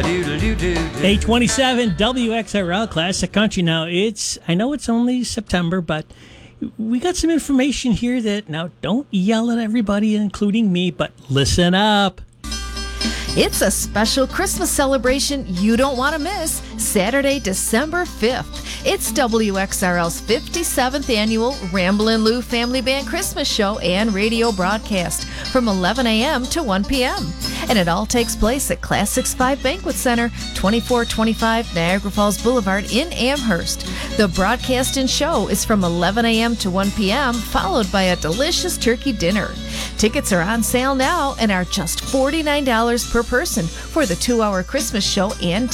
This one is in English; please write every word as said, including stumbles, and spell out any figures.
eight twenty-seven W X R L Classic Country. Now, it's, I know it's only September, but we got some information here that, now, don't yell at everybody, including me, but listen up. It's a special Christmas celebration you don't want to miss. Saturday, December fifth. It's W X R L's fifty-seventh annual Ramblin' Lou Family Band Christmas Show and radio broadcast from eleven a.m. to one p.m. And it all takes place at Classics five Banquet Center, twenty-four twenty-five Niagara Falls Boulevard in Amherst. The broadcast and show is from eleven a.m. to one p.m., followed by a delicious turkey dinner. Tickets are on sale now and are just forty-nine dollars per person for the two-hour Christmas show and